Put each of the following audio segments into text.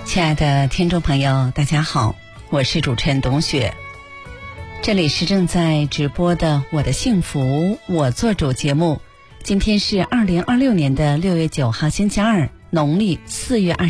亲爱的听众朋友，大家好，我是主持人董雪。这里是正在直播的我的幸福我做主节目。今天是2026年的6月9号星期二，农历4月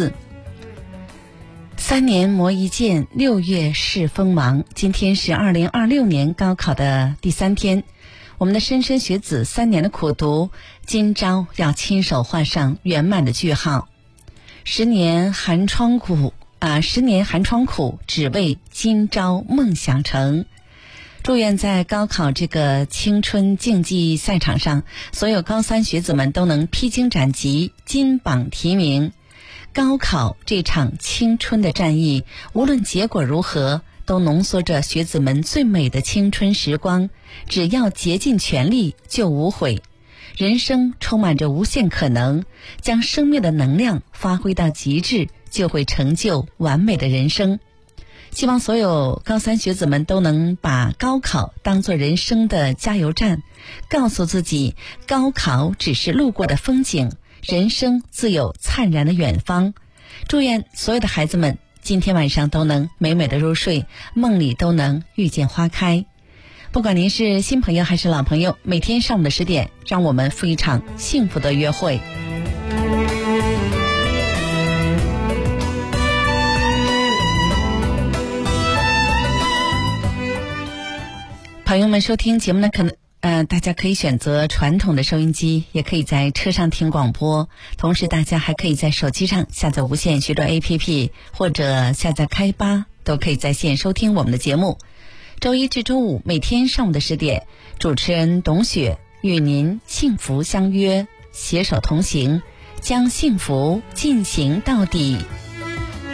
24。3年磨一剑，6月试锋芒。今天是2026年高考的第3天，我们的莘莘学子3年的苦读，今朝要亲手画上圆满的句号。10年寒窗苦，只为今朝梦想成。祝愿在高考这个青春竞技赛场上，所有高3学子们都能披荆斩棘，金榜题名。高考这场青春的战役，无论结果如何，都浓缩着学子们最美的青春时光。只要竭尽全力，就无悔。人生充满着无限可能，将生命的能量发挥到极致，就会成就完美的人生。希望所有高3学子们都能把高考当作人生的加油站，告诉自己，高考只是路过的风景，人生自有灿然的远方。祝愿所有的孩子们今天晚上都能美美的入睡，梦里都能遇见花开。不管您是新朋友还是老朋友，每天上午的10点，让我们赴一场幸福的约会。朋友们收听节目呢，大家可以选择传统的收音机，也可以在车上听广播，同时大家还可以在手机上下载无线学转 APP 或者下载开吧，都可以在线收听我们的节目。周一至周五每天上午的10点，主持人董雪与您幸福相约，携手同行，将幸福进行到底。